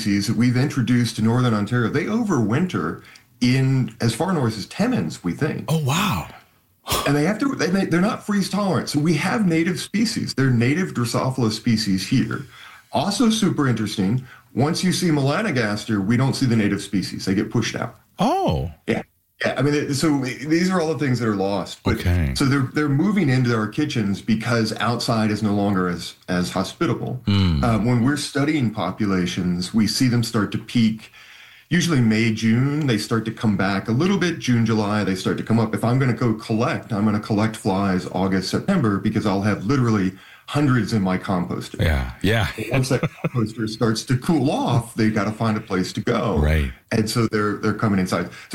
species that we've introduced to northern Ontario, they overwinter in as far north as Timmins, we think. Oh, wow. And they're not freeze tolerant. So we have native species. They're native Drosophila species here. Also super interesting, once you see melanogaster, we don't see the native species. They get pushed out. Oh. Yeah. Yeah, I mean, so these are all the things that are lost. But, okay. So they're moving into our kitchens because outside is no longer as hospitable. When we're studying populations, we see them start to peak. Usually May, June, they start to come back a little bit. June, July, they start to come up. If I'm going to go collect, I'm going to collect flies August, September, because I'll have literally hundreds in my composter. Yeah. Once that composter starts to cool off, they got to find a place to go. Right. And so they're coming inside. So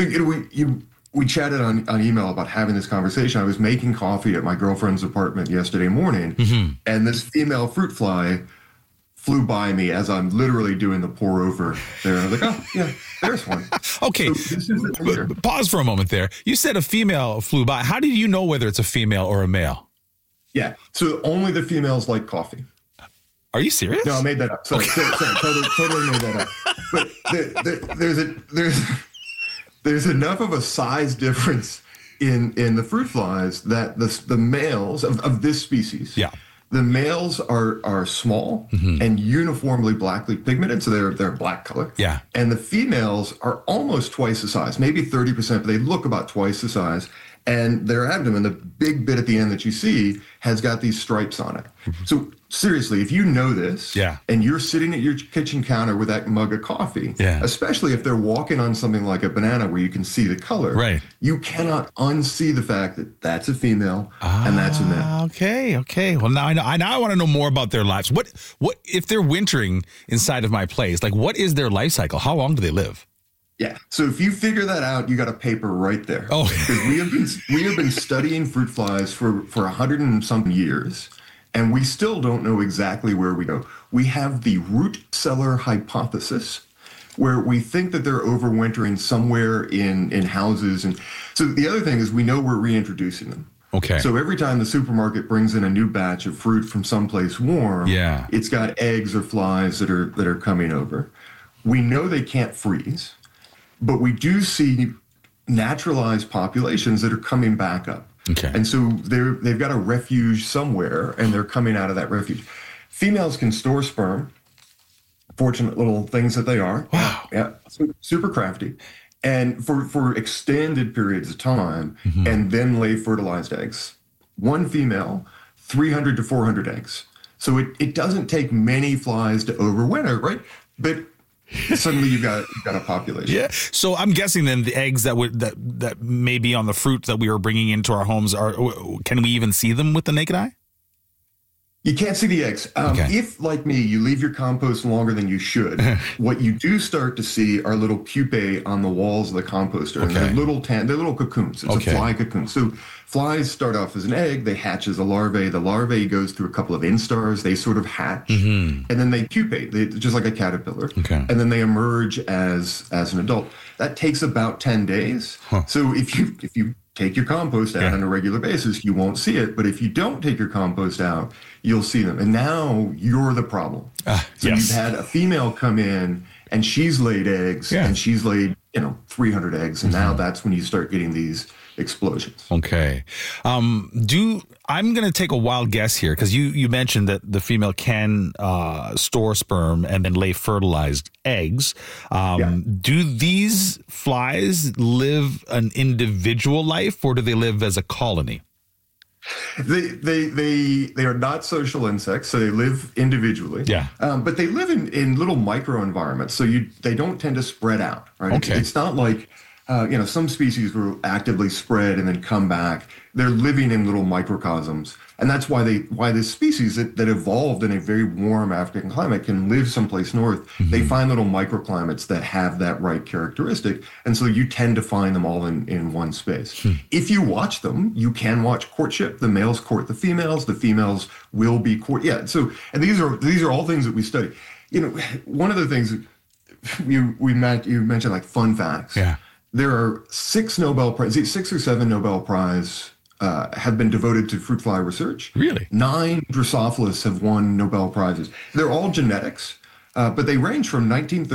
we chatted on email about having this conversation. I was making coffee at my girlfriend's apartment yesterday morning, and this female fruit fly flew by me as I'm literally doing the pour over there. And I was like, oh, yeah, there's one. Okay, so pause for a moment there. You said a female flew by. How do you know whether it's a female or a male? Yeah, so only the females like coffee. Are you serious? No, I made that up. Sorry, totally made that up. But there's enough of a size difference in the fruit flies that the males of this species. Yeah. The males are small and uniformly blackly pigmented, so they're black color. Yeah. And the females are almost twice the size, maybe 30%, but they look about twice the size. And their abdomen, the big bit at the end that you see, has got these stripes on it. So seriously, if you know this, and you're sitting at your kitchen counter with that mug of coffee, especially if they're walking on something like a banana where you can see the color, you cannot unsee the fact that that's a female and that's a male. Okay. Well, now I want to know more about their lives. What if they're wintering inside of my place? Like, what is their life cycle? How long do they live? Yeah. So if you figure that out, you got a paper right there. Oh, because we have been studying fruit flies for 100 and some years, and we still don't know exactly where we go. We have the root cellar hypothesis, where we think that they're overwintering somewhere in houses. And so the other thing is we know we're reintroducing them. Okay. So every time the supermarket brings in a new batch of fruit from someplace warm, it's got eggs or flies that are coming over. We know they can't freeze. But we do see naturalized populations that are coming back up. Okay. And so they've got a refuge somewhere, and they're coming out of that refuge. Females can store sperm, fortunate little things that they are. Wow. Yeah, super crafty. And for extended periods of time, and then lay fertilized eggs. One female, 300 to 400 eggs. So it doesn't take many flies to overwinter, right? But suddenly you've got a population. Yeah. So I'm guessing then the eggs that may be on the fruit that we are bringing into our homes can we even see them with the naked eye? You can't see the eggs. If, like me, you leave your compost longer than you should, what you do start to see are little pupae on the walls of the composter. And they're little cocoons. It's a fly cocoon. So flies start off as an egg. They hatch as a larvae. The larvae goes through a couple of instars. They sort of hatch. And then they pupate, just like a caterpillar. And then they emerge as an adult. That takes about 10 days. So if you take your compost out on a regular basis, you won't see it. But if you don't take your compost out, you'll see them. And now you're the problem. You've had a female come in and she's laid eggs and she's laid, 300 eggs. And now that's when you start getting these explosions. Okay. I'm going to take a wild guess here because you mentioned that the female can store sperm and then lay fertilized eggs. Do these flies live an individual life or do they live as a colony? They are not social insects, so they live individually. But they live in little microenvironments, so they don't tend to spread out. Right? Okay. It's not like some species will actively spread and then come back. They're living in little microcosms, and that's why this species that evolved in a very warm African climate can live someplace north. They find little microclimates that have that right characteristic, and so you tend to find them all in one space. If you watch them, you can watch courtship. The males court the females will be court. Yeah. So, and these are all things that we study. One of the things you mentioned, like fun facts. Yeah. There are 6 or 7 Nobel Prize have been devoted to fruit fly research. Really? 9 Drosophilus have won Nobel Prizes. They're all genetics, but they range from 1930